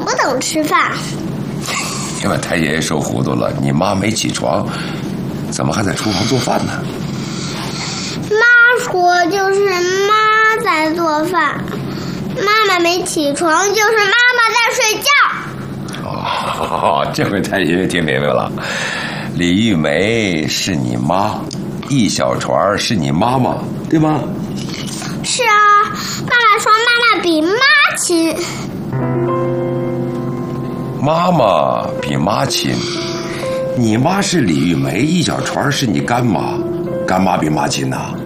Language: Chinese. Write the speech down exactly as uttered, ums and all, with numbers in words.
不等吃饭。 你把太爷爷说糊涂了，你妈没起床，怎么还在厨房做饭呢？ 妈说就是妈在做饭，妈妈没起床就是妈妈在睡觉。 哦，这回太爷爷听明白了，李玉梅是你妈，一小船是你妈妈，对吗？ 是啊，爸爸说妈妈比妈亲。 妈妈比妈亲，你妈是李玉梅，一小船是你干妈，干妈比妈亲呐、啊。